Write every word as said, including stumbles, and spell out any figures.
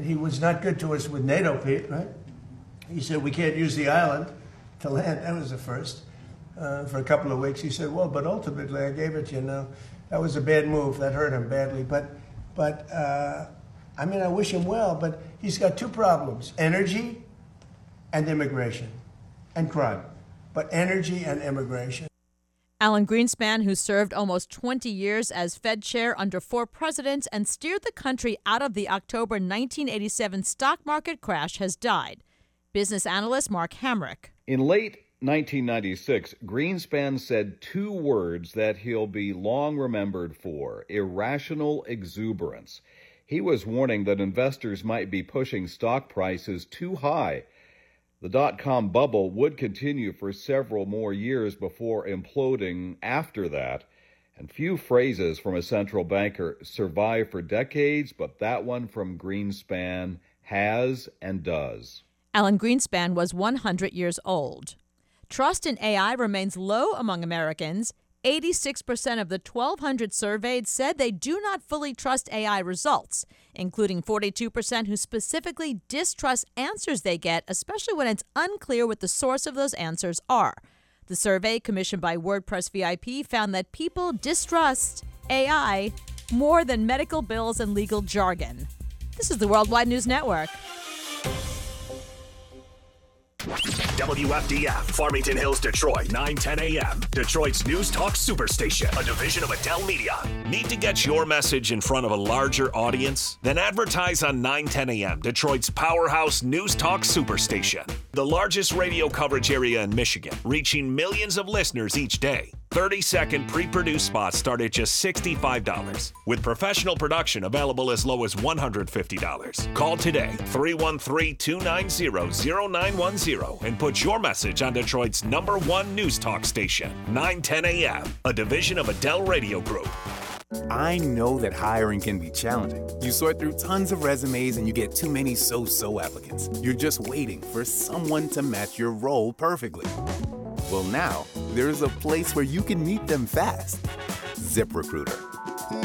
he was not good to us with NATO, Pete, right? He said, we can't use the island to land. That was the first. Uh, for a couple of weeks, he said, well, but ultimately I gave it to you now. That was a bad move. That hurt him badly. But, but uh, I mean, I wish him well, but he's got two problems, energy and immigration and crime. But energy and immigration. Alan Greenspan, who served almost twenty years as Fed chair under four presidents and steered the country out of the October nineteen eighty-seven stock market crash, has died. Business analyst Mark Hamrick. In late nineteen ninety-six, Greenspan said two words that he'll be long remembered for: irrational exuberance. He was warning that investors might be pushing stock prices too high. The dot-com bubble would continue for several more years before imploding after that. And few phrases from a central banker survive for decades, but that one from Greenspan has and does. Alan Greenspan was one hundred years old. Trust in A I remains low among Americans. eighty-six percent of the twelve hundred surveyed said they do not fully trust A I results, including forty-two percent who specifically distrust answers they get, especially when it's unclear what the source of those answers are. The survey, commissioned by WordPress V I P, found that people distrust A I more than medical bills and legal jargon. This is the Worldwide News Network. W F D F, Farmington Hills, Detroit, nine ten a.m. Detroit's News Talk Superstation, a division of Adele Media. Need to get your message in front of a larger audience? Then advertise on nine ten a.m., Detroit's powerhouse News Talk Superstation. The largest radio coverage area in Michigan, reaching millions of listeners each day. thirty-second pre-produced spots start at just sixty-five dollars, with professional production available as low as one hundred fifty dollars. Call today, three one three, two nine zero, zero nine one zero, and put your message on Detroit's number one news talk station, nine ten a.m., a division of Adele Radio Group. I know that hiring can be challenging. You sort through tons of resumes and you get too many so-so applicants. You're just waiting for someone to match your role perfectly. Well, now, there's a place where you can meet them fast. ZipRecruiter.